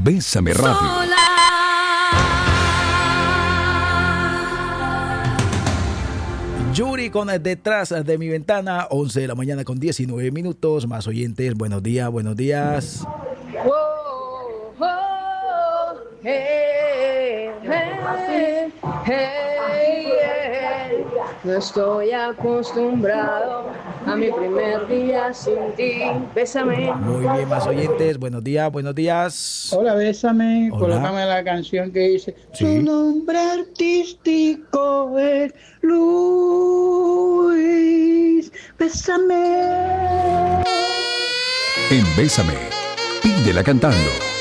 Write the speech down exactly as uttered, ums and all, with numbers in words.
Bésame Radio. Sola. Yuri con Detrás de mi ventana, once de la mañana con diecinueve minutos. Más oyentes, buenos días, buenos días. Oh, oh, hey, hey, hey, hey. No estoy acostumbrado a mi primer día sin ti. Bésame. Muy bien, más oyentes, buenos días, buenos días. Hola, bésame. Hola. Colócame la canción que dice: Sí. Su nombre artístico es Luis. Bésame. En Bésame, pídela cantando.